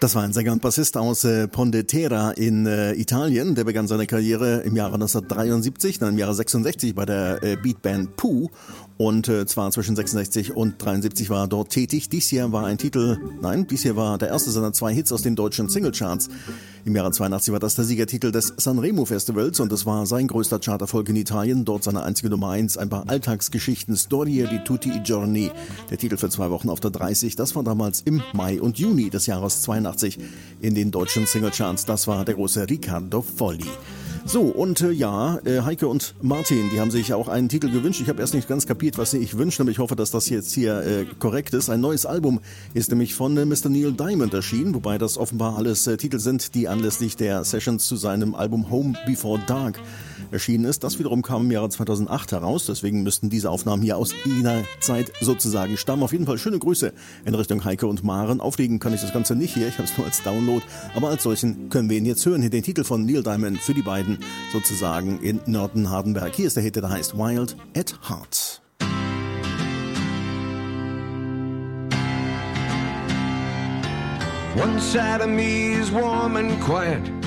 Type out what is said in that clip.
Das war ein Sänger und Bassist aus Pondetera in Italien. Der begann seine Karriere im Jahre 1973, dann im Jahre 66 bei der Beatband Pooh. Und zwar zwischen 66 und 73 war er dort tätig. Dies hier war der erste seiner 2 Hits aus den deutschen Singlecharts. Im Jahre 82 war das der Siegertitel des Sanremo Festivals und das war sein größter Charterfolg in Italien. Dort seine einzige Nummer 1, ein paar Alltagsgeschichten, Storie di tutti i giorni. Der Titel für 2 Wochen auf der 30, das war damals im Mai und Juni des Jahres 82 in den deutschen Singlecharts. Das war der große Riccardo Folli. So, und Heike und Martin, die haben sich auch einen Titel gewünscht. Ich habe erst nicht ganz kapiert, was sie sich wünschen, aber ich hoffe, dass das jetzt hier korrekt ist. Ein neues Album ist nämlich von Mr. Neil Diamond erschienen, wobei das offenbar alles Titel sind, die anlässlich der Sessions zu seinem Album Home Before Dark erschienen ist. Das wiederum kam im Jahre 2008 heraus, deswegen müssten diese Aufnahmen hier aus jener Zeit sozusagen stammen. Auf jeden Fall schöne Grüße in Richtung Heike und Maren. Auflegen kann ich das Ganze nicht hier, ich habe es nur als Download, aber als solchen können wir ihn jetzt hören. Hier den Titel von Neil Diamond für die beiden sozusagen in Nörten-Hardenberg. Hier ist der Hit, der heißt Wild at Heart. One side of me is warm and quiet,